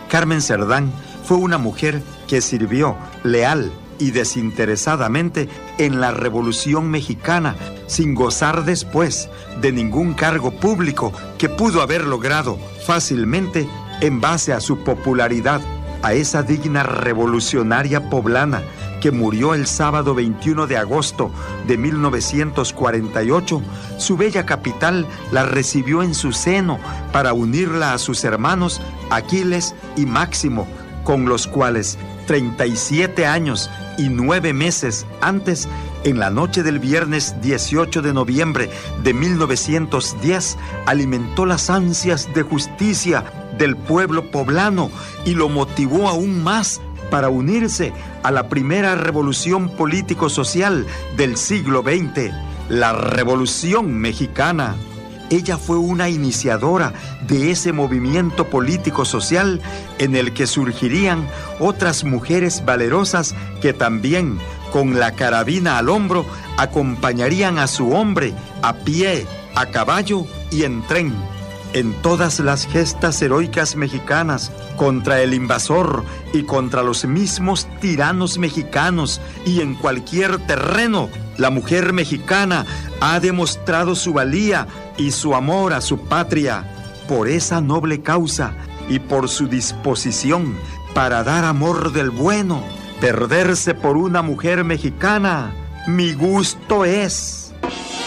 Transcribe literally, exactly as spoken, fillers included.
Carmen Cerdán fue una mujer que sirvió leal y desinteresadamente en la Revolución Mexicana, sin gozar después de ningún cargo público que pudo haber logrado fácilmente en base a su popularidad. A esa digna revolucionaria poblana que murió el sábado veintiuno de agosto de mil novecientos cuarenta y ocho, su bella capital la recibió en su seno para unirla a sus hermanos Aquiles y Máximo, con los cuales treinta y siete años y nueve meses antes, en la noche del viernes dieciocho de noviembre de mil novecientos diez, alimentó las ansias de justicia del pueblo poblano y lo motivó aún más para unirse a la primera revolución político-social del siglo veinte, la Revolución Mexicana. Ella fue una iniciadora de ese movimiento político-social en el que surgirían otras mujeres valerosas que también, con la carabina al hombro, acompañarían a su hombre a pie, a caballo y en tren. En todas las gestas heroicas mexicanas contra el invasor y contra los mismos tiranos mexicanos y en cualquier terreno, la mujer mexicana ha demostrado su valía y su amor a su patria. Por esa noble causa y por su disposición para dar amor del bueno, perderse por una mujer mexicana, mi gusto es.